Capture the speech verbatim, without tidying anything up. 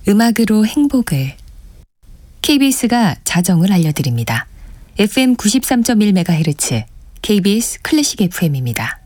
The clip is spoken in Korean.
음악으로 행복을. 케이비에스가 자정을 알려드립니다. 에프엠 구십삼 점 일 메가헤르츠 케이비에스 클래식 에프엠입니다.